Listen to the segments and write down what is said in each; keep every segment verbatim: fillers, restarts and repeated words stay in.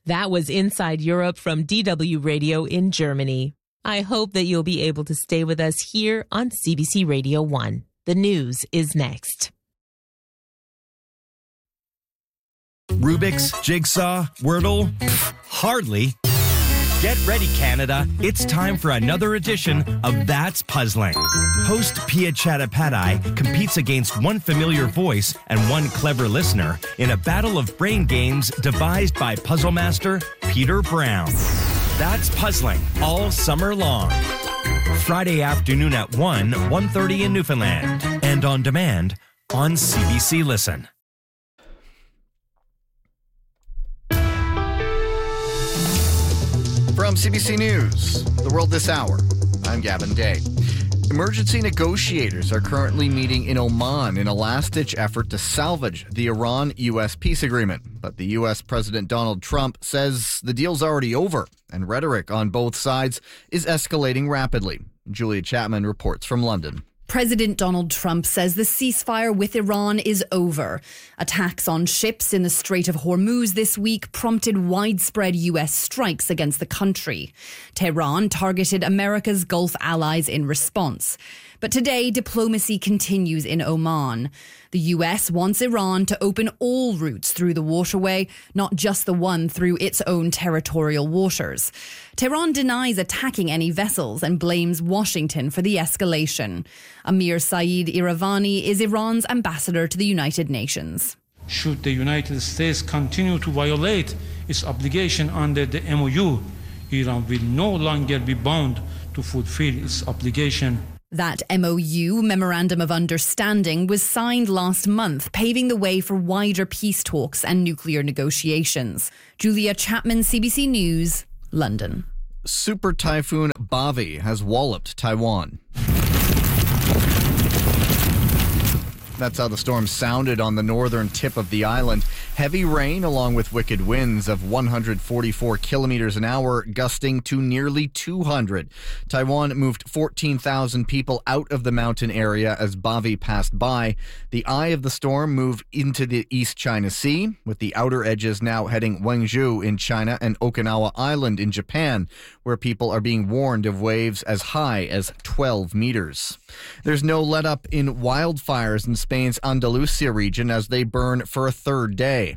That was Inside Europe from D W Radio in Germany. I hope that you'll be able to stay with us here on C B C Radio one. The news is next. Rubik's, Jigsaw, Wordle? Hardly. Get ready, Canada. It's time for another edition of That's Puzzling. Host Pia Chattopadhyay competes against one familiar voice and one clever listener in a battle of brain games devised by puzzle master Peter Brown. That's Puzzling all summer long. Friday afternoon at one, one thirty in Newfoundland. And on demand on C B C Listen. From C B C News, The World This Hour, I'm Gavin Day. Emergency negotiators are currently meeting in Oman in a last-ditch effort to salvage the Iran-U S peace agreement. But the U S President Donald Trump says the deal's already over, and rhetoric on both sides is escalating rapidly. Julia Chapman reports from London. President Donald Trump says the ceasefire with Iran is over. Attacks on ships in the Strait of Hormuz this week prompted widespread U S strikes against the country. Tehran targeted America's Gulf allies in response. But today, diplomacy continues in Oman. The U S wants Iran to open all routes through the waterway, not just the one through its own territorial waters. Tehran denies attacking any vessels and blames Washington for the escalation. Amir Saeed Iravani is Iran's ambassador to the United Nations. Should the United States continue to violate its obligation under the M O U, Iran will no longer be bound to fulfill its obligation. That M O U, Memorandum of Understanding, was signed last month, paving the way for wider peace talks and nuclear negotiations. Julia Chapman, C B C News, London. Super Typhoon Bavi has walloped Taiwan. That's how the storm sounded on the northern tip of the island. Heavy rain along with wicked winds of one hundred forty-four kilometers an hour, gusting to nearly two hundred. Taiwan moved fourteen thousand people out of the mountain area as Bavi passed by. The eye of the storm moved into the East China Sea, with the outer edges now heading Gwangju in China and Okinawa Island in Japan, where people are being warned of waves as high as twelve meters. There's no let-up in wildfires in Spain's Andalusia region as they burn for a third day.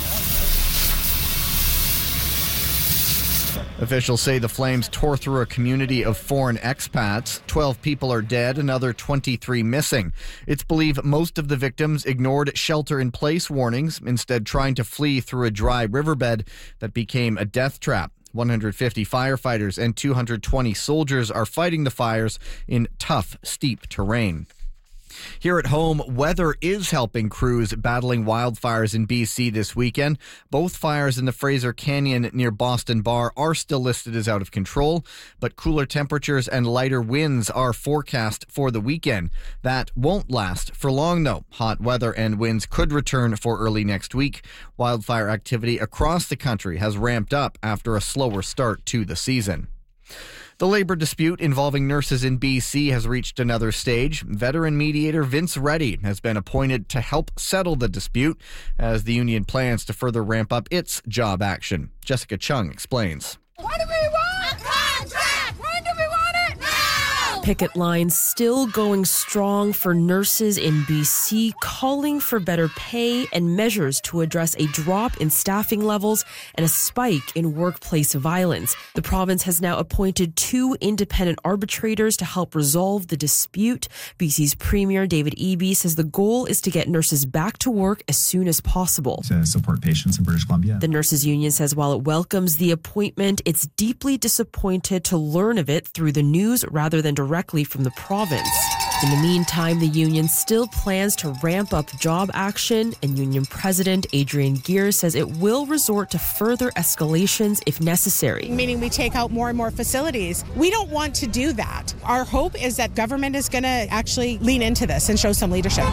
Officials say the flames tore through a community of foreign expats. Twelve people are dead, another twenty-three missing. It's believed most of the victims ignored shelter-in-place warnings, instead trying to flee through a dry riverbed that became a death trap. one hundred fifty firefighters and two hundred twenty soldiers are fighting the fires in tough, steep terrain. Here at home, weather is helping crews battling wildfires in B C this weekend. Both fires in the Fraser Canyon near Boston Bar are still listed as out of control, but cooler temperatures and lighter winds are forecast for the weekend. That won't last for long, though. Hot weather and winds could return for early next week. Wildfire activity across the country has ramped up after a slower start to the season. The labor dispute involving nurses in B C has reached another stage. Veteran mediator Vince Reddy has been appointed to help settle the dispute as the union plans to further ramp up its job action. Jessica Chung explains. What do we want? A contract! When do we want it? Now! Picket lines still going strong for nurses in B C, calling for better pay and measures to address a drop in staffing levels and a spike in workplace violence. The province has now appointed two independent arbitrators to help resolve the dispute. B C's Premier David Eby says the goal is to get nurses back to work as soon as possible. To support patients in British Columbia. The nurses union says while it welcomes the appointment, it's deeply disappointed to learn of it through the news rather than directly from the province. In the meantime, the union still plans to ramp up job action, and union president Adrian Gear says it will resort to further escalations if necessary. Meaning we take out more and more facilities. We don't want to do that. Our hope is that government is going to actually lean into this and show some leadership.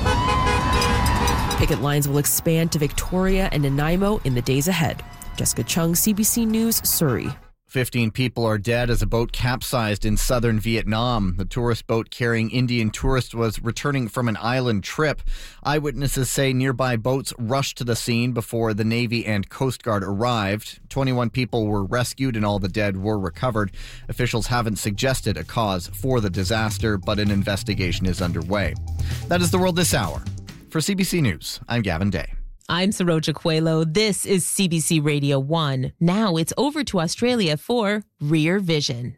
Picket lines will expand to Victoria and Nanaimo in the days ahead. Jessica Chung, C B C News, Surrey. fifteen people are dead as a boat capsized in southern Vietnam. The tourist boat carrying Indian tourists was returning from an island trip. Eyewitnesses say nearby boats rushed to the scene before the Navy and Coast Guard arrived. twenty-one people were rescued and all the dead were recovered. Officials haven't suggested a cause for the disaster, but an investigation is underway. That is the world this hour. For C B C News, I'm Gavin Day. I'm Saroja Coelho. This is C B C Radio one. Now it's over to Australia for Rear Vision.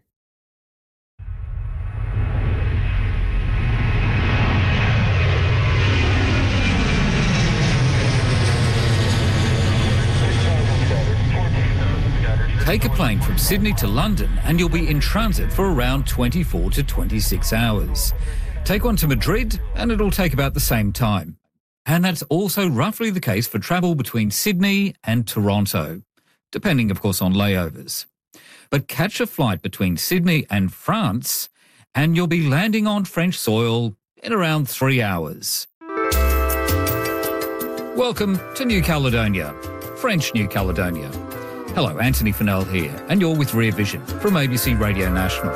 Take a plane from Sydney to London and you'll be in transit for around twenty-four to twenty-six hours. Take one to Madrid and it'll take about the same time. And that's also roughly the case for travel between Sydney and Toronto, depending, of course, on layovers. But catch a flight between Sydney and France, and you'll be landing on French soil in around three hours. Welcome to New Caledonia, French New Caledonia. Hello, Anthony Fennell here, and you're with Rear Vision from A B C Radio National.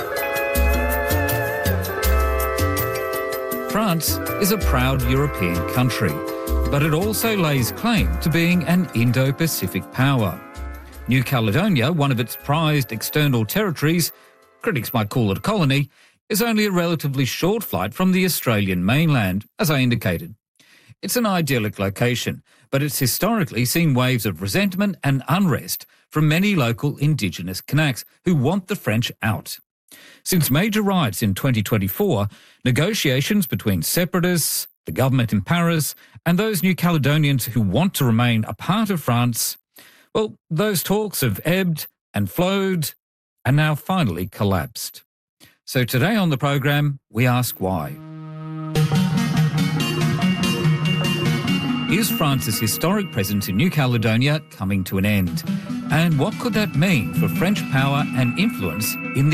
France is a proud European country, but it also lays claim to being an Indo-Pacific power. New Caledonia, one of its prized external territories, critics might call it a colony, is only a relatively short flight from the Australian mainland, as I indicated. It's an idyllic location, but it's historically seen waves of resentment and unrest from many local Indigenous Kanaks who want the French out. Since major riots in twenty twenty-four, negotiations between separatists, the government in Paris, and those New Caledonians who want to remain a part of France, well, those talks have ebbed and flowed and now finally collapsed. So today on the program, we ask why. Is France's historic presence in New Caledonia coming to an end? And what could that mean for French power and influence in the